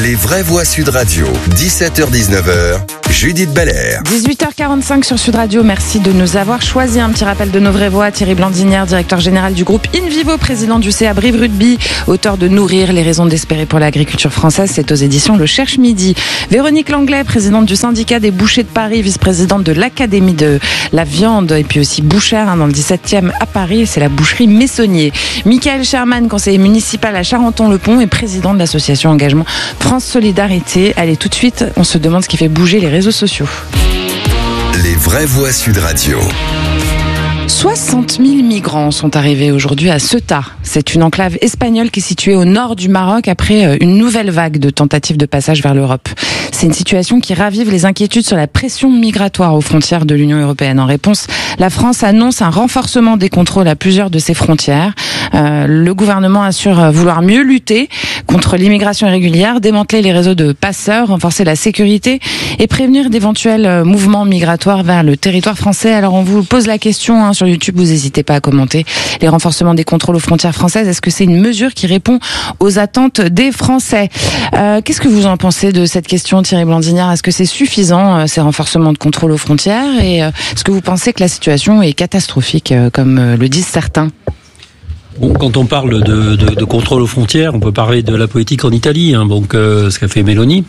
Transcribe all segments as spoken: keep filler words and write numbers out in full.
Les vraies voix Sud Radio, dix-sept heures dix-neuf heures, Judith Belair. dix-huit heures quarante-cinq sur Sud Radio, merci de nous avoir choisi. Un petit rappel de nos vraies voix, Thierry Blandinière, directeur général du groupe InVivo, président du C A Brive Rugby, auteur de Nourrir, les raisons d'espérer pour l'agriculture française, c'est aux éditions Le Cherche Midi. Véronique Langlais, présidente du syndicat des bouchers de Paris, vice-présidente de l'Académie de la viande et puis aussi bouchère hein, dans le dix-septième à Paris, c'est la boucherie Messonnier. Michael Sherman, conseiller municipal à Charenton-le-Pont et président de l'association Engagement France Solidarité. Allez, tout de suite, on se demande ce qui fait bouger les réseaux sociaux. Les vraies voix Sud Radio. soixante mille migrants sont arrivés aujourd'hui à Ceuta. C'est une enclave espagnole qui est située au nord du Maroc après une nouvelle vague de tentatives de passage vers l'Europe. C'est une situation qui ravive les inquiétudes sur la pression migratoire aux frontières de l'Union européenne. En réponse, la France annonce un renforcement des contrôles à plusieurs de ses frontières. Euh, le gouvernement assure vouloir mieux lutter contre l'immigration irrégulière, démanteler les réseaux de passeurs, renforcer la sécurité et prévenir d'éventuels mouvements migratoires vers le territoire français. Alors on vous pose la question hein, sur YouTube, vous n'hésitez pas à commenter. Les renforcements des contrôles aux frontières françaises, est-ce que c'est une mesure qui répond aux attentes des Français ? euh, Qu'est-ce que vous en pensez de cette question, Thierry Blandinière ? Est-ce que c'est suffisant, euh, ces renforcements de contrôle aux frontières ? Et euh, est-ce que vous pensez que la situation est catastrophique, euh, comme euh, le disent certains ? Bon, quand on parle de, de, de contrôle aux frontières, on peut parler de la politique en Italie, hein, donc euh, ce qu'a fait Meloni,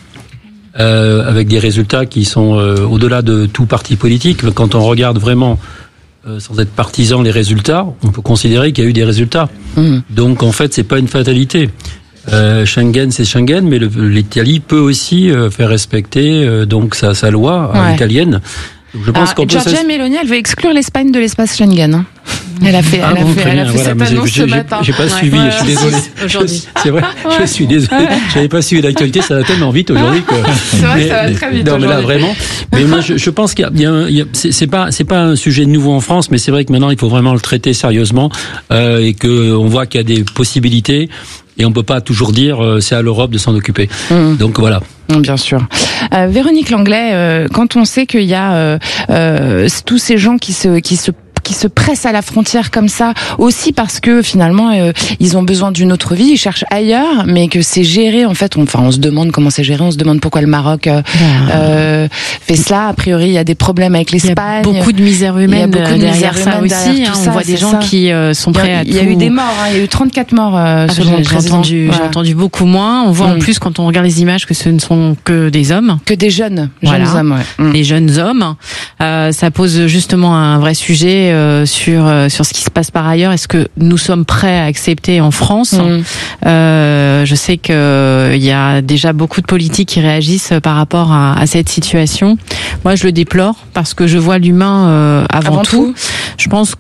euh, avec des résultats qui sont euh, au-delà de tout parti politique. Quand on regarde vraiment, euh, sans être partisan, les résultats, on peut considérer qu'il y a eu des résultats. Mmh. Donc en fait, c'est pas une fatalité. Euh, Schengen, c'est Schengen, mais le, l'Italie peut aussi euh, faire respecter euh, donc sa, sa loi ouais. italienne. Donc, je pense Alors, qu'on peut Giorgia Meloni, elle veut exclure l'Espagne de l'espace Schengen. Hein. Elle a fait, ah elle bon, a fait, elle a bien, fait voilà, cette annonce j'ai, ce j'ai, matin. J'ai pas ouais. suivi, ouais, je suis désolé. Aujourd'hui. C'est vrai, ouais. je suis désolé. J'avais pas suivi l'actualité, ça va tellement vite aujourd'hui que. C'est vrai mais, que ça va très vite. Non, aujourd'hui. mais là vraiment. Mais moi, je, je pense qu'il y a, il y a, il y a c'est, c'est pas, c'est pas un sujet nouveau en France, mais c'est vrai que maintenant, il faut vraiment le traiter sérieusement euh, et que on voit qu'il y a des possibilités. Et on peut pas toujours dire euh, c'est à l'Europe de s'en occuper. Mmh. Donc voilà. Bien sûr. Euh, Véronique Langlais, euh, quand on sait qu'il y a euh, euh, tous ces gens qui se qui se qui se pressent à la frontière comme ça, aussi parce que finalement euh, ils ont besoin d'une autre vie, ils cherchent ailleurs, mais que c'est géré en fait. On, enfin, on se demande comment c'est géré, on se demande pourquoi le Maroc euh, ah. euh, fait cela. A priori, il y a des problèmes avec l'Espagne. Il y a beaucoup de misère humaine. Il y a beaucoup de derrière misère ça humaine aussi. derrière Hein, tout on ça, voit des gens ça. qui euh, sont prêts à. Il y a, tout... il y a eu des morts. Hein, il y a eu trente-quatre morts euh, ah, selon j'ai, le président. Entendu, voilà. J'ai entendu beaucoup moins. On voit mmh. en plus quand on regarde les images que ce ne sont que des hommes, que des jeunes, voilà. jeunes hommes, ouais. mmh. des jeunes hommes. Euh, ça pose justement un vrai sujet euh, sur euh, sur ce qui se passe par ailleurs. Est-ce que nous sommes prêts à accepter en France mmh. euh, Je sais que il y a déjà beaucoup de politiques qui réagissent par rapport à, à cette situation. Moi, je le déplore parce que je vois l'humain euh, avant, avant tout. tout. Je pense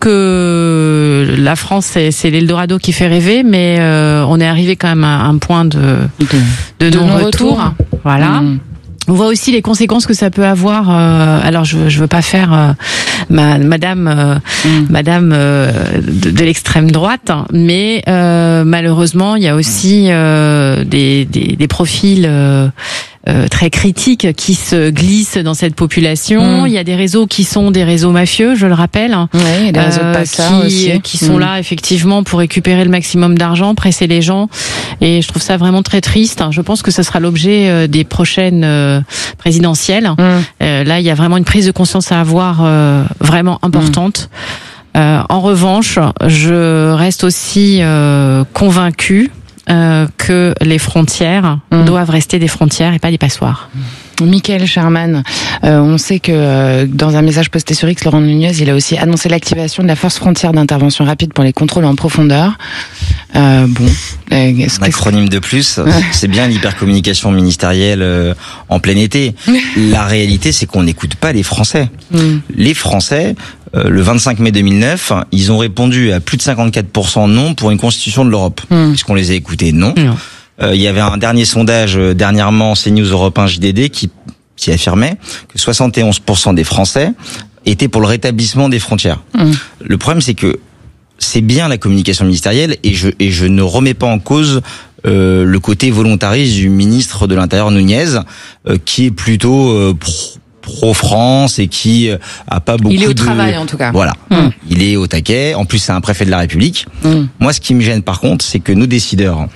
que la France, c'est, c'est l'Eldorado qui fait rêver, mais euh, on est arrivé quand même à un point de de, de non-retour. non-retour. Voilà. Mmh. On voit aussi les conséquences que ça peut avoir. Euh, alors, je, je veux pas faire euh, ma, Madame, euh, mmh. Madame euh, de, de l'extrême droite, mais euh, malheureusement, il y a aussi euh, des, des, des profils. Euh, Euh, très critiques qui se glissent dans cette population. Mmh. Il y a des réseaux qui sont des réseaux mafieux, je le rappelle. Oui, il y a des réseaux de passeurs qui, aussi. qui sont mmh. là effectivement pour récupérer le maximum d'argent, presser les gens. Et je trouve ça vraiment très triste. Je pense que ce sera l'objet des prochaines présidentielles. Mmh. Euh, là, il y a vraiment une prise de conscience à avoir euh, vraiment importante. Mmh. Euh, en revanche, je reste aussi euh, convaincue Euh, que les frontières mmh. doivent rester des frontières et pas des passoires. Michael Sherman, euh, on sait que euh, dans un message posté sur X, Laurent Nunez, il a aussi annoncé l'activation de la force frontière d'intervention rapide pour les contrôles en profondeur. Euh, bon, euh, un acronyme de plus, c'est bien l'hypercommunication ministérielle euh, en plein été. La réalité, c'est qu'on n'écoute pas les Français. Mm. Les Français, euh, le vingt-cinq mai deux mille neuf, ils ont répondu à plus de cinquante-quatre pour cent non pour une constitution de l'Europe. Mm. Puisqu'on les a écoutés, non. Mm. Euh, il y avait un dernier sondage euh, dernièrement, CNews Europe un J D D, qui, qui affirmait que soixante et onze pour cent des Français étaient pour le rétablissement des frontières. Mmh. Le problème, c'est que c'est bien la communication ministérielle et je, et je ne remets pas en cause euh, le côté volontariste du ministre de l'Intérieur Nunez, euh, qui est plutôt euh, pro, pro-France et qui a pas beaucoup de... Il est au de... travail, en tout cas. Voilà. Mmh. Il est au taquet. En plus, c'est un préfet de la République. Mmh. Moi, ce qui me gêne, par contre, c'est que nos décideurs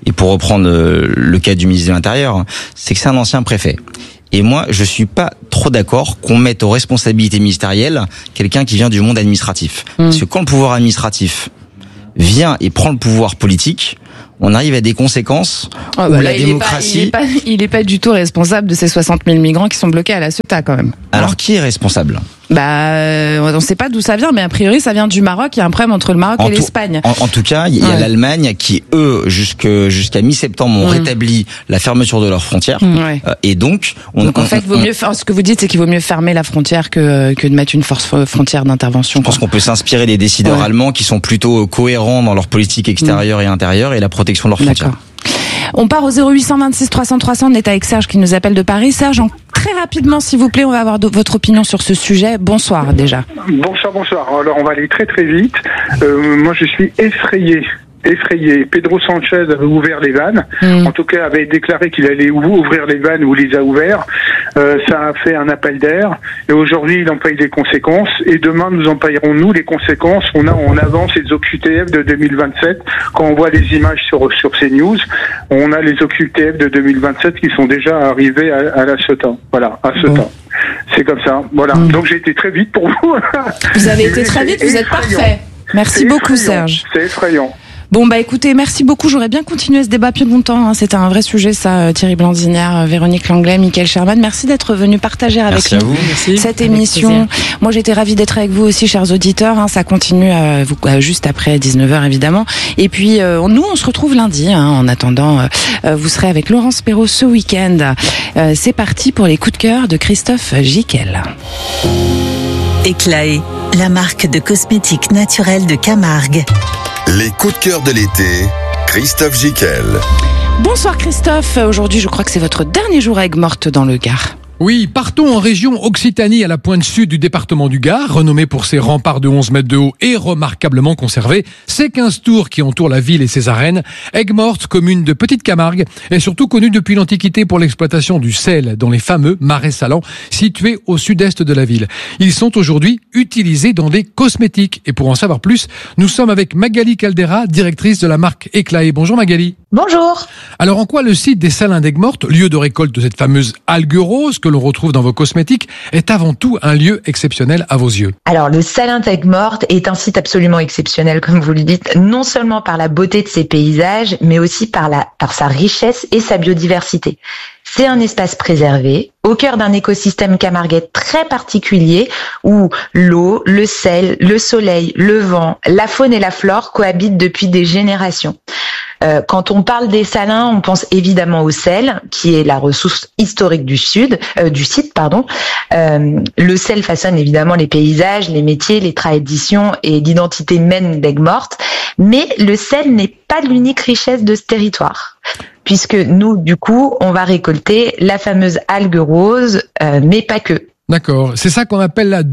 et pour reprendre le cas du ministre de l'Intérieur, c'est que c'est un ancien préfet. Et moi, je suis pas trop d'accord qu'on mette aux responsabilités ministérielles quelqu'un qui vient du monde administratif. Mmh. Parce que quand le pouvoir administratif vient et prend le pouvoir politique, on arrive à des conséquences oh, où bah la là, démocratie... Il n'est pas, il est pas, il est pas du tout responsable de ces soixante mille migrants qui sont bloqués à la Ceuta, quand même. Alors, qui est responsable ? Bah, euh, on ne sait pas d'où ça vient, mais a priori, ça vient du Maroc. Il y a un problème entre le Maroc en et tout, l'Espagne. En, en tout cas, il y a ouais. l'Allemagne qui, eux, jusque, jusqu'à mi-septembre, ont mmh. rétabli la fermeture de leurs frontières. Mmh. Euh, et donc, on, donc en on, fait, vaut on, mieux, ce que vous dites, c'est qu'il vaut mieux fermer la frontière que, que de mettre une force frontière d'intervention. Je pense qu'on peut s'inspirer des décideurs ouais. allemands qui sont plutôt cohérents dans leur politique extérieure mmh. et intérieure et la protection de leurs frontières. D'accord. On part au zéro huit cent vingt-six trois cents trois cents. On est avec Serge qui nous appelle de Paris. Serge, en très rapidement, s'il vous plaît, on va avoir de, votre opinion sur ce sujet. Bonsoir déjà. Bonsoir, bonsoir. Alors, on va aller très très vite. Euh, moi, je suis effrayé. effrayé. Pedro Sanchez avait ouvert les vannes. Mmh. En tout cas, avait déclaré qu'il allait ouvrir les vannes ou les a ouverts. Euh, ça a fait un appel d'air. Et aujourd'hui, il en paye les conséquences. Et demain, nous en payerons nous les conséquences. On a en avance les O Q T F de deux mille vingt-sept. Quand on voit les images sur sur CNews, on a les O Q T F de deux mille vingt-sept qui sont déjà arrivés à, à la Ceuta. Voilà, à Ceuta. Mmh. C'est comme ça. Voilà. Mmh. Donc j'ai été très vite pour vous. Vous avez été très vite. Vous êtes parfait. Merci beaucoup, Serge. C'est effrayant. Bon, bah écoutez, merci beaucoup. J'aurais bien continué ce débat plus longtemps. Hein. C'était un vrai sujet, ça. Thierry Blandinière, Véronique Langlais, Mickaël Sherman. Merci d'être venu partager avec merci nous à vous. Merci. cette émission. Moi, j'étais ravie d'être avec vous aussi, chers auditeurs. Hein. Ça continue euh, vous, euh, juste après dix-neuf heures, évidemment. Et puis, euh, nous, on se retrouve lundi. Hein. En attendant, euh, vous serez avec Laurence Perrault ce week-end. Euh, c'est parti pour les coups de cœur de Christophe Jiquel. Éclaé, la marque de cosmétiques naturels de Camargue. Les coups de cœur de l'été, Christophe Jiquel. Bonsoir Christophe, aujourd'hui je crois que c'est votre dernier jour à Aigues-Mortes dans le Gard. Oui, partons en région Occitanie à la pointe sud du département du Gard, renommée pour ses remparts de onze mètres de haut et remarquablement conservés, ses quinze tours qui entourent la ville et ses arènes. Aigues-Mortes, commune de Petite Camargue, est surtout connue depuis l'Antiquité pour l'exploitation du sel dans les fameux marais salants situés au sud-est de la ville. Ils sont aujourd'hui utilisés dans des cosmétiques. Et pour en savoir plus, nous sommes avec Magali Caldera, directrice de la marque Éclaé. Bonjour Magali. Bonjour. Alors en quoi le site des Salins d'Aigues-Mortes, lieu de récolte de cette fameuse algue rose que l'on retrouve dans vos cosmétiques, est avant tout un lieu exceptionnel à vos yeux? Alors le Salin d'Aigues-Mortes est un site absolument exceptionnel, comme vous le dites, non seulement par la beauté de ses paysages, mais aussi par, la, par sa richesse et sa biodiversité. C'est un espace préservé, au cœur d'un écosystème camarguais très particulier, où l'eau, le sel, le soleil, le vent, la faune et la flore cohabitent depuis des générations. Euh, quand on parle des salins, on pense évidemment au sel, qui est la ressource historique du sud, euh, du site, pardon. Euh, le sel façonne évidemment les paysages, les métiers, les traditions et l'identité même d'Aigues-Mortes. Mais le sel n'est pas l'unique richesse de ce territoire, puisque nous, du coup, on va récolter la fameuse algue rose, euh, mais pas que. D'accord, c'est ça qu'on appelle la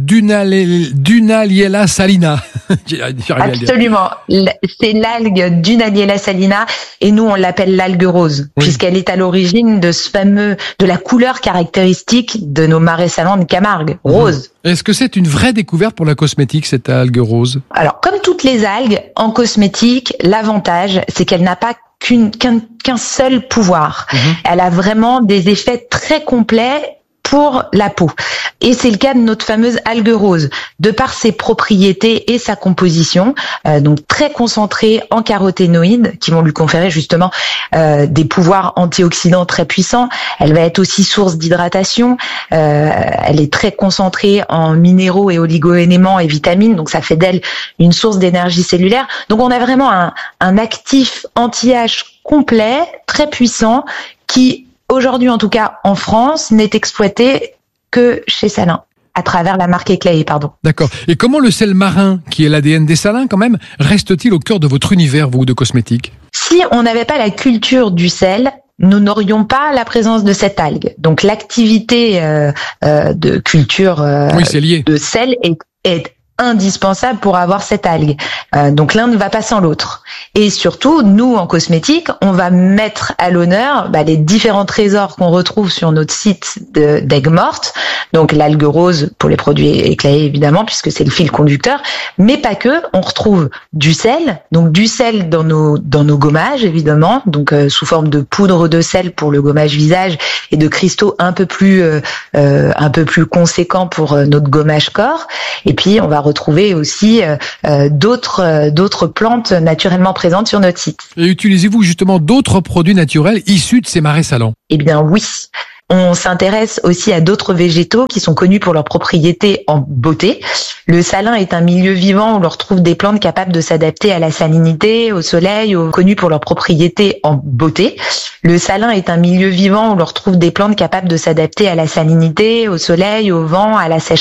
Dunaliella salina. Absolument, c'est l'algue Dunaliella salina et nous on l'appelle l'algue rose, oui, puisqu'elle est à l'origine de ce fameux, de la couleur caractéristique de nos marais salants de Camargue, rose. Mmh. Est-ce que c'est une vraie découverte pour la cosmétique, cette algue rose? Alors, comme toutes les algues, en cosmétique, l'avantage, c'est qu'elle n'a pas qu'une, qu'un, qu'un seul pouvoir. Mmh. Elle a vraiment des effets très complets pour la peau. Et c'est le cas de notre fameuse algue rose. De par ses propriétés et sa composition, euh, donc très concentrée en caroténoïdes, qui vont lui conférer justement euh, des pouvoirs antioxydants très puissants. Elle va être aussi source d'hydratation. Euh, elle est très concentrée en minéraux et oligo-éléments et vitamines, donc ça fait d'elle une source d'énergie cellulaire. Donc on a vraiment un, un actif anti-âge complet, très puissant, qui aujourd'hui, en tout cas en France, n'est exploité que chez Salins, à travers la marque Éclaé, pardon. D'accord. Et comment le sel marin, qui est l'A D N des salins quand même, reste-t-il au cœur de votre univers, vous, de cosmétiques? Si on n'avait pas la culture du sel, nous n'aurions pas la présence de cette algue. Donc l'activité euh, euh, de culture euh, oui, c'est lié. de sel est, est indispensable pour avoir cette algue. Euh, donc l'un ne va pas sans l'autre. Et surtout, nous, en cosmétique, on va mettre à l'honneur bah, les différents trésors qu'on retrouve sur notre site de, d'Aigues Mortes. Donc l'algue rose pour les produits éclayés, évidemment, puisque c'est le fil conducteur. Mais pas que. On retrouve du sel. Donc du sel dans nos dans nos gommages, évidemment. Donc euh, sous forme de poudre de sel pour le gommage visage et de cristaux un peu plus euh, euh, un peu plus conséquents pour euh, notre gommage corps. Et puis on va retrouver aussi euh, d'autres euh, d'autres plantes naturellement présentes sur notre site. Et utilisez-vous justement d'autres produits naturels issus de ces marais salants? Eh bien oui. On s'intéresse aussi à d'autres végétaux qui sont connus pour leurs propriétés en beauté. Le salin est un milieu vivant où l'on retrouve des plantes capables de s'adapter à la salinité, au soleil, ou connues pour leurs propriétés en beauté. Le salin est un milieu vivant où l'on retrouve des plantes capables de s'adapter à la salinité, au soleil, au vent, à la sécheresse.